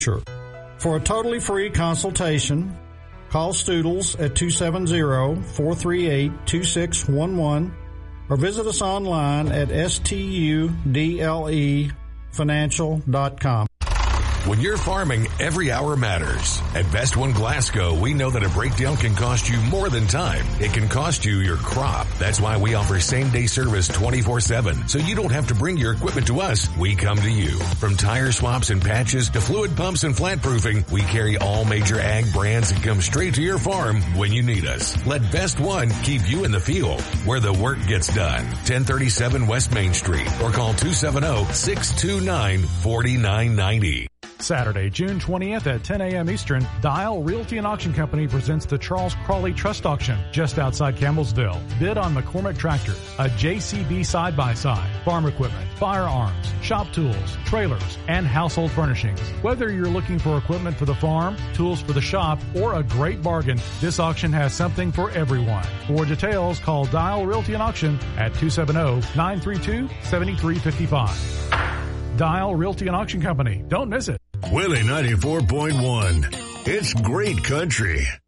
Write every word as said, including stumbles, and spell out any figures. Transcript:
Sure. For a totally free consultation, call Stoodles at two seven zero, four three eight, two six one one or visit us online at studle financial dot com. When you're farming, every hour matters. At Best One Glasgow, we know that a breakdown can cost you more than time. It can cost you your crop. That's why we offer same-day service twenty-four seven. So you don't have to bring your equipment to us. We come to you. From tire swaps and patches to fluid pumps and flat proofing, we carry all major ag brands and come straight to your farm when you need us. Let Best One keep you in the field where the work gets done. ten thirty-seven West Main Street or call two seven zero, six two nine, four nine nine zero. Saturday, June twentieth at ten a.m. Eastern, Dial Realty and Auction Company presents the Charles Crawley Trust Auction just outside Campbellsville. Bid on McCormick tractors, a J C B side-by-side, farm equipment, firearms, shop tools, trailers, and household furnishings. Whether you're looking for equipment for the farm, tools for the shop, or a great bargain, this auction has something for everyone. For details, call Dial Realty and Auction at two seven zero, nine three two, seven three five five. Dial Realty and Auction Company. Don't miss it. Willie ninety-four point one. It's great country.